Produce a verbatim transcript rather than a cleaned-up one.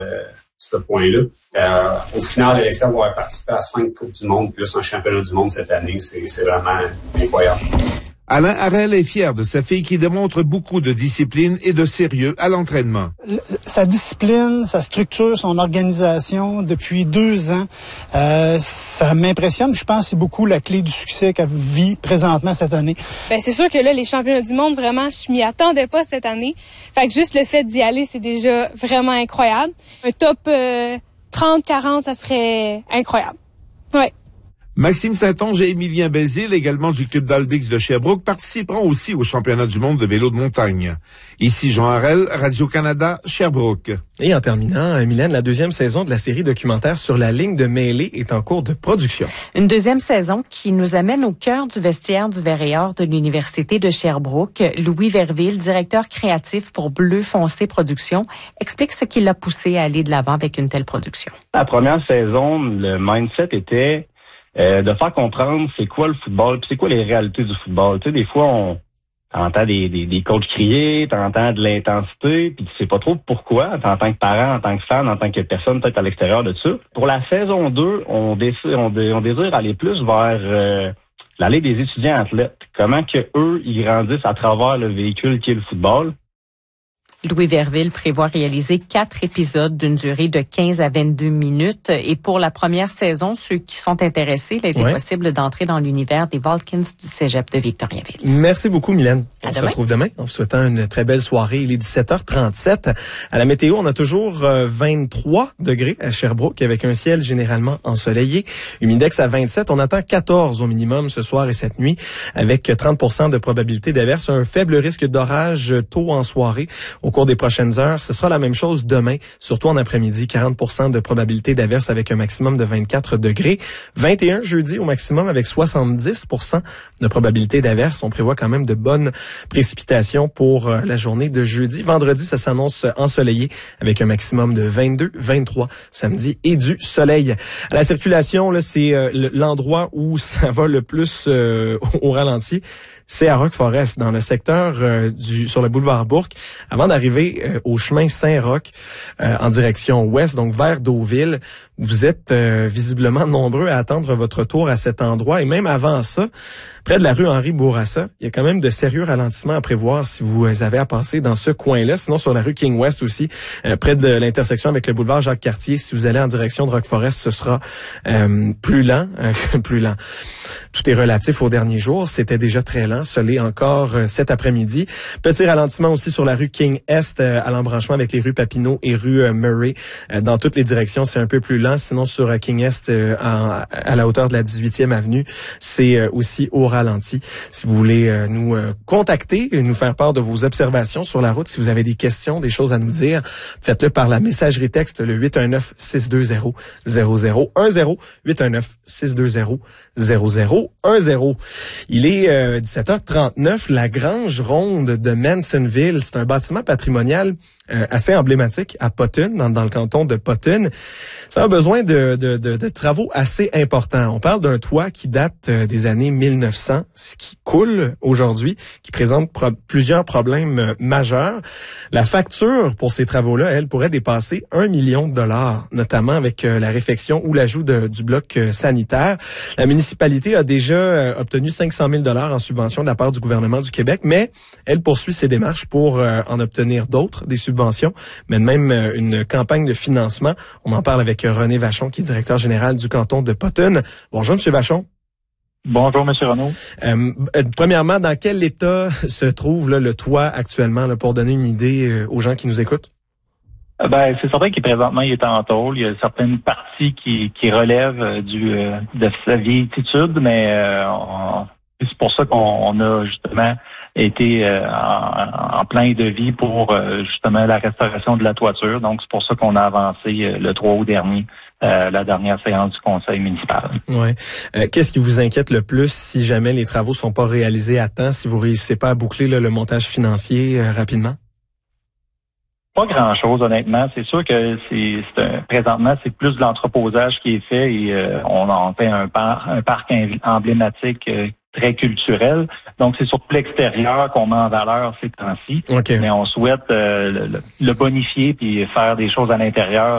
euh, ce point-là. Euh, au final, Alexia va avoir participé à cinq Coupes du Monde, plus un championnat du monde cette année. C'est, c'est vraiment incroyable. Alain Harel est fier de sa fille qui démontre beaucoup de discipline et de sérieux à l'entraînement. Sa discipline, sa structure, son organisation depuis deux ans, euh, ça m'impressionne. Je pense que c'est beaucoup la clé du succès qu'elle vit présentement cette année. Ben c'est sûr que là, les championnats du monde, vraiment, je m'y attendais pas cette année. Fait que juste le fait d'y aller, c'est déjà vraiment incroyable. Un top euh, trente quarante, ça serait incroyable. Ouais. Maxime Saint-Onge et Émilien Bézil, également du club d'Albix de Sherbrooke, participeront aussi au championnat du monde de vélo de montagne. Ici Jean Harel, Radio-Canada, Sherbrooke. Et en terminant, Mylène, la deuxième saison de la série documentaire sur la ligne de mêlée est en cours de production. Une deuxième saison qui nous amène au cœur du vestiaire du Verre-et-Or de l'Université de Sherbrooke. Louis Verville, directeur créatif pour Bleu Foncé Productions, explique ce qui l'a poussé à aller de l'avant avec une telle production. La première saison, le mindset était Euh, de faire comprendre c'est quoi le football, puis c'est quoi les réalités du football. Tu sais, des fois, on t'entend des, des, des coachs crier, t'entends de l'intensité, puis tu sais pas trop pourquoi, en tant que parent, en tant que fan, en tant que personne peut-être à l'extérieur de ça. Pour la saison deux, on désire, on, dé, on désire aller plus vers euh, l'allée des étudiants athlètes. Comment que eux, ils grandissent à travers le véhicule qui est le football. Louis Verville prévoit réaliser quatre épisodes d'une durée de quinze à vingt-deux minutes. Et pour la première saison, ceux qui sont intéressés, il a été ouais. possible d'entrer dans l'univers des Vulcans du Cégep de Victoriaville. Merci beaucoup, Mylène. On à se demain. retrouve demain en vous souhaitant une très belle soirée. Il est dix-sept heures trente-sept. À la météo, on a toujours vingt-trois degrés à Sherbrooke avec un ciel généralement ensoleillé. Humidex à vingt-sept. On attend quatorze au minimum ce soir et cette nuit avec trente pour cent de probabilité d'averse. Un faible risque d'orage tôt en soirée. Au cours des prochaines heures, ce sera la même chose demain, surtout en après-midi, quarante pour cent de probabilité d'averse avec un maximum de vingt-quatre degrés. vingt et un jeudi au maximum avec soixante-dix pour cent de probabilité d'averse. On prévoit quand même de bonnes précipitations pour la journée de jeudi. Vendredi, ça s'annonce ensoleillé avec un maximum de vingt-deux, vingt-trois samedi et du soleil. À la circulation, là, c'est euh, l'endroit où ça va le plus euh, au ralenti. C'est à Rock Forest, dans le secteur euh, du sur le boulevard Bourque, avant d'arriver euh, au chemin Saint-Roch euh, en direction ouest, donc vers Deauville. Vous êtes euh, visiblement nombreux à attendre votre tour à cet endroit. Et même avant ça, près de la rue Henri Bourassa, il y a quand même de sérieux ralentissements à prévoir si vous avez à passer dans ce coin-là. Sinon, sur la rue King West aussi, euh, près de l'intersection avec le boulevard Jacques-Cartier, si vous allez en direction de Rock Forest, ce sera euh, plus lent, euh, plus lent. Tout est relatif aux derniers jours. C'était déjà très lent. Ce l'est encore euh, cet après-midi. Petit ralentissement aussi sur la rue King Est, euh, à l'embranchement avec les rues Papineau et rue euh, Murray. Euh, dans toutes les directions, c'est un peu plus lent. Sinon, sur euh, King Est, euh, en, à la hauteur de la dix-huitième avenue, c'est euh, aussi au ralenti. Si vous voulez euh, nous euh, contacter et nous faire part de vos observations sur la route, si vous avez des questions, des choses à nous dire, faites-le par la messagerie texte, le huit un neuf, six deux zéro, zéro zéro un zéro, huit un neuf, six deux zéro, zéro zéro un zéro. Il est euh, dix-sept heures trente-neuf, la Grange Ronde de Mansonville. C'est un bâtiment patrimonial euh, assez emblématique à Potton, dans, dans le canton de Potton. Ça a besoin de, de, de, de travaux assez importants. On parle d'un toit qui date euh, des années mille neuf cents, ce qui coule aujourd'hui, qui présente pro- plusieurs problèmes euh, majeurs. La facture pour ces travaux-là, elle, pourrait dépasser un million de dollars, notamment avec euh, la réfection ou l'ajout de, du bloc euh, sanitaire. La municipalité a déjà euh, obtenu cinq cent mille dollars en subvention de la part du gouvernement du Québec, mais elle poursuit ses démarches pour euh, en obtenir d'autres, des subventions, mais même euh, une campagne de financement. On en parle avec euh, René Vachon, qui est directeur général du canton de Potton. Bonjour, M. Vachon. Bonjour, M. Renaud. Euh, euh, premièrement, dans quel état se trouve là, le toit actuellement, là, pour donner une idée euh, aux gens qui nous écoutent? Ben, c'est certain qu'il présentement il est en tôle. Il y a certaines parties qui, qui relèvent euh, du euh, de sa vieillitude, mais euh, on, c'est pour ça qu'on on a justement été euh, en, en plein devis pour euh, justement la restauration de la toiture. Donc, c'est pour ça qu'on a avancé euh, le trois août dernier, euh, la dernière séance du conseil municipal. Ouais. Euh, qu'est-ce qui vous inquiète le plus si jamais les travaux sont pas réalisés à temps, si vous réussissez pas à boucler là, le montage financier euh, rapidement? Pas grand-chose, honnêtement. C'est sûr que c'est, c'est un, présentement, c'est plus de l'entreposage qui est fait et euh, on en fait un, par, un parc emblématique euh, très culturel. Donc, c'est surtout l'extérieur qu'on met en valeur ces temps-ci. Okay. Mais on souhaite euh, le, le bonifier puis faire des choses à l'intérieur